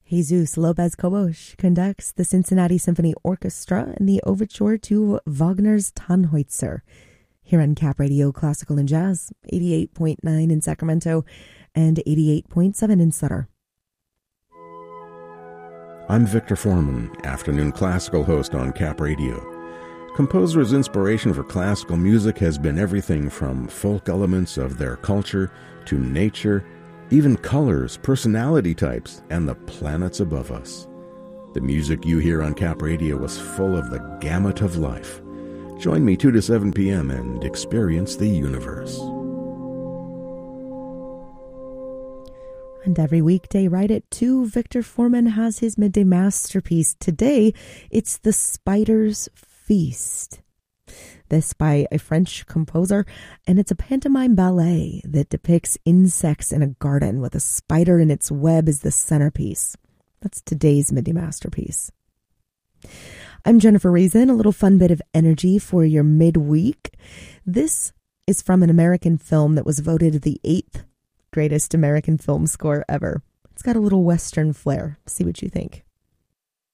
Jesus Lopez Cobos conducts the Cincinnati Symphony Orchestra in the overture to Wagner's Tannhäuser, here on Cap Radio Classical and Jazz, 88.9 in Sacramento and 88.7 in Sutter. I'm Victor Foreman, afternoon classical host on Cap Radio. Composers' inspiration for classical music has been everything from folk elements of their culture to nature, even colors, personality types, and the planets above us. The music you hear on Cap Radio was full of the gamut of life. Join me 2 to 7 p.m. and experience the universe. And every weekday right at 2, Victor Foreman has his midday masterpiece. Today, it's The Spider's Feast. This by a French composer, and it's a pantomime ballet that depicts insects in a garden with a spider in its web as the centerpiece. That's today's midday masterpiece. I'm Jennifer Reason, a little fun bit of energy for your midweek. This is from an American film that was voted the 8th greatest American film score ever. It's got a little Western flair. See what you think.